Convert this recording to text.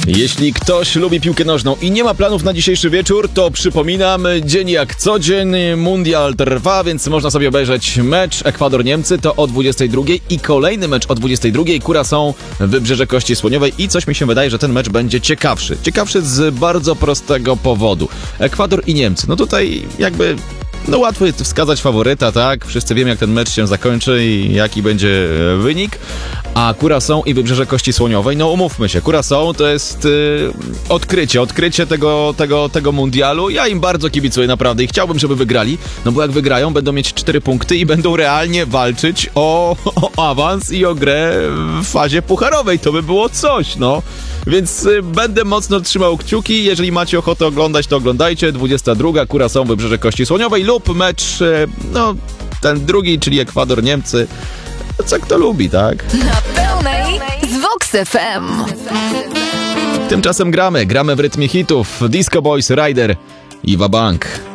Jeśli ktoś lubi piłkę nożną i nie ma planów na dzisiejszy wieczór, to przypominam, dzień jak co dzień, mundial trwa, więc można sobie obejrzeć mecz Ekwador-Niemcy, to o 22 i kolejny mecz o 22, Curaçao, Wybrzeże Kości Słoniowej i coś mi się wydaje, że ten mecz będzie ciekawszy. Ciekawszy z bardzo prostego powodu. Ekwador i Niemcy, no tutaj jakby... No łatwo jest wskazać faworyta, tak? Wszyscy wiemy, jak ten mecz się zakończy i jaki będzie wynik. A Curaçao i Wybrzeże Kości Słoniowej, no umówmy się, Curaçao to jest odkrycie tego mundialu. Ja im bardzo kibicuję naprawdę i chciałbym, żeby wygrali, no bo jak wygrają, będą mieć 4 punkty i będą realnie walczyć o awans i o grę w fazie pucharowej. To by było coś, no. Więc będę mocno trzymał kciuki. Jeżeli macie ochotę oglądać, to oglądajcie. 22, Curaçao, Wybrzeże Kości Słoniowej lub mecz, no ten drugi, czyli Ekwador-Niemcy. Co kto lubi, tak? Na pełnej z Vox FM. Tymczasem gramy w rytmie hitów. Disco Boys, Rider i Wabank.